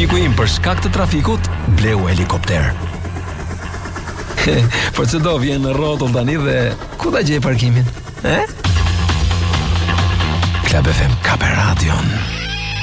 Miku im për shkak të trafikut bleu helikopter. Por çdo vjen në rrotull tani dhe ku ta gjej parkimin? Club FM ka për radion.